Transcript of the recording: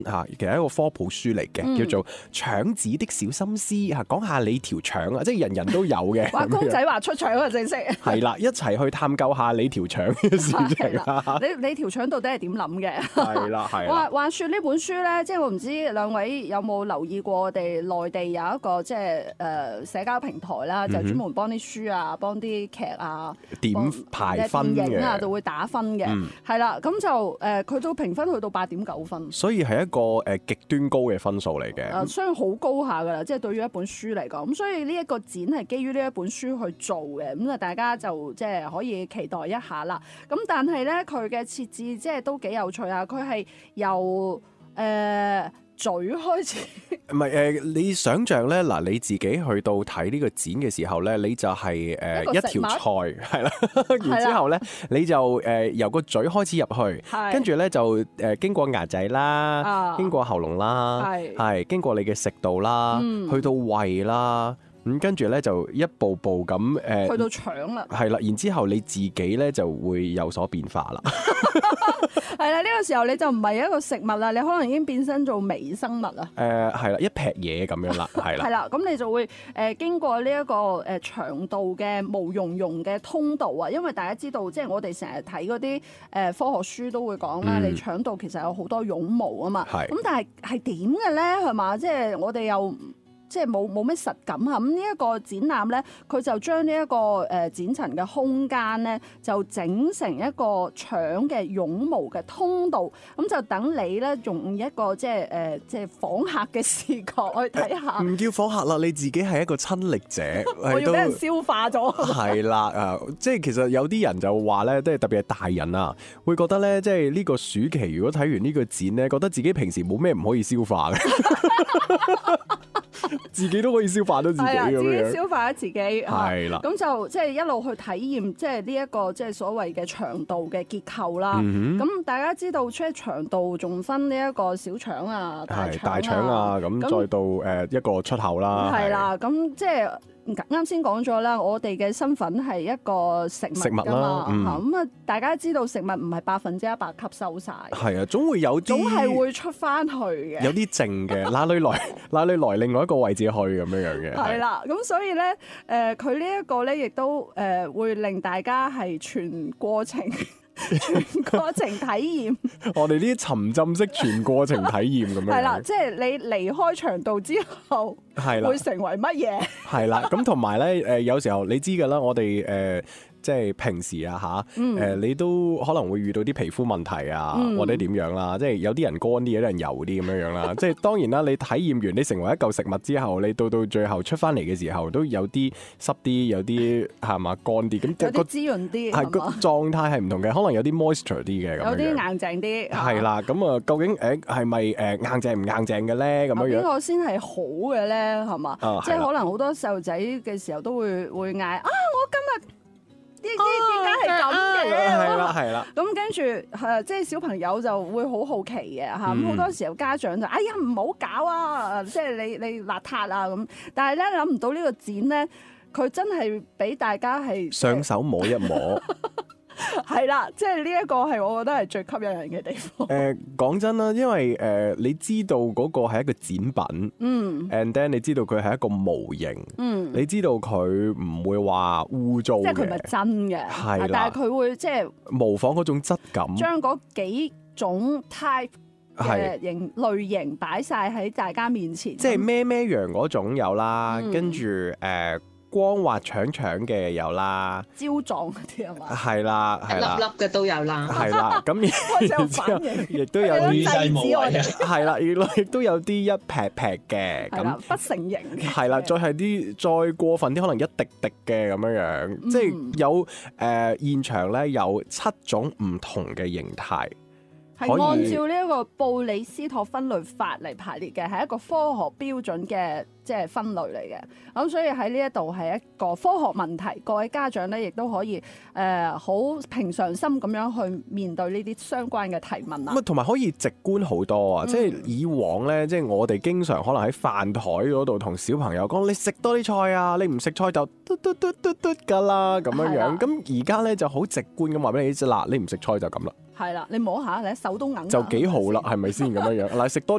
其實係一個科普書嚟嘅，叫做《腸子的小心思》講下你條腸啊，即係人人都有嘅。 畫公仔畫出腸啊，正式係啦，一齊去探究下你條腸嘅事情啦。 你條腸到底係點諗嘅？ 係啦，係啦。 話説呢本書咧，即係我唔知兩位有冇留意過，我哋內地有一個即係社交平台啦，就專門幫啲書啊、幫啲劇啊點排分嘅， 電影啊就會打分嘅，係啦，咁就佢都評分去到8.9分， 所以係一個極端高嘅分數嚟嘅。 所以好高下噶啦，即係對於一本書嚟講，咁所以呢一個展係基於呢一本書去做嘅，咁啊大家就即係可以期待一下啦。咁但係咧佢嘅設置即係都幾有趣啊！佢係由嘴開始， 唔係你想像咧嗱，你自己去到睇呢個展嘅時候咧，你就係一條菜係啦，然之後咧你就由個嘴開始入去，跟住咧就經過牙仔啦，經過喉嚨啦，係經過你嘅食道啦，去到胃啦。咁跟住咧就一步步咁去到腸啦， 係啦，然之後你自己咧就會有所變化啦。 係啦，呢個時候你就唔係一個食物啦，你可能已經變身做微生物啦。 係啦，一劈嘢咁樣啦，係啦。 係啦，咁你就會經過呢一個腸道嘅毛茸茸嘅通道啊，因為大家知道，即係我哋成日睇嗰啲科學書都會講啦，你腸道其實有好多絨毛啊嘛。咁但係點嘅咧？係嘛？即係我哋又即係冇咩實感嚇，咁呢一個展覽咧，佢就將呢一個展陳嘅空間咧，就整成一個腸嘅絨毛嘅通道，咁就等你咧用一個即係訪客嘅視覺去睇下。 唔叫訪客啦，你自己係一個親歷者。 我要俾人消化咗。 係啦，即係其實有啲人就話咧，即係特別係大人啊，會覺得咧，即係呢個暑期如果睇完呢個展咧，覺得自己平時冇咩唔可以消化嘅。自己都可以消化到自己咁樣， 自己消化咗自己， 係啦。 咁就即係一路去體驗，即係呢一個即係所謂嘅腸道嘅結構啦。咁大家知道，即係腸道仲分呢一個小腸啊、大腸啊，咁再到一個出口啦。係啦，咁即係。啱先講咗啦，我哋嘅身份係一個食物㗎嘛，咁啊大家知道食物唔係100%吸收晒，係啊，總係會出翻去嘅， 有啲剩嘅，哪裏來另外一個位置去咁樣嘅， 係啦，咁所以咧佢呢一個咧亦都會令大家係全過程體驗， 我哋呢啲沉浸式全過程體驗咁樣。 係啦，即係你離開腸道之後，係啦，會成為乜嘢？ 係啦，咁同埋咧，有時候你知㗎啦，我哋即係平時啊你都可能會遇到啲皮膚問題啊，或者點樣啦，即係有啲人乾啲，有啲人油啲咁樣啦。即係當然啦，你體驗完，你成為一嚿食物之後，你到最後出翻嚟嘅時候，都有啲濕啲，有啲係嘛乾啲，咁有啲滋潤啲， 係個狀態係唔同嘅，可能有啲 moisture 啲嘅， 有啲硬淨啲。 係啦，咁啊，究竟係咪硬淨唔硬淨嘅咧？咁樣邊個先係好嘅咧？係嘛？即係可能好多細路仔嘅時候都會嗌啊！我今日點解係咁嘅？ 係啦。 咁跟住即係小朋友就會好好奇嘅嚇。咁好多時候家長就哎呀唔好搞啊！即係你邋遢啊咁。但係咧諗唔到呢個展咧，佢真係俾大家係上手摸一摸。 係啦，即係呢一個係我覺得係最吸引人嘅地方。 講真啦，因為你知道嗰個係一個展品，and then 你知道佢係一個模型，你知道佢唔會話污糟嘅， 即係佢唔係真嘅， 係啦， 但係佢會即係模仿嗰種質感， 將嗰幾種 type 嘅類型擺晒喺大家面前， 即係咩羊嗰種有啦，跟住光滑長長嘅有啦， 焦狀嗰啲係嘛？ 係啦， 一粒粒嘅都有啦， 係啦，咁然之後亦都有啲細無遺， 係啦，亦都有啲一劈劈嘅，咁不成形嘅， 係啦，再係啲再過分啲，可能一滴滴嘅咁樣樣，即係有現場咧有7種唔同嘅形態。 係按照呢一個布里斯托分類法嚟排列嘅，係一個科學標準嘅即係分類嚟嘅。咁所以喺呢一度係一個科學問題，各位家長咧亦都可以好平常心咁樣去面對呢啲相關嘅提問啦。 咁同埋可以直觀好多啊！即係以往咧，即係我哋經常可能喺飯台嗰度同小朋友講：你食多啲菜啊！你唔食菜就嘟嘟嘟嘟嘟㗎啦咁樣樣。咁而家咧就好直觀咁話俾你知，嗱，你唔食菜就咁啦。 係啦，你摸下，你手都硬。 就幾好啦，係咪先咁樣樣？嗱，食多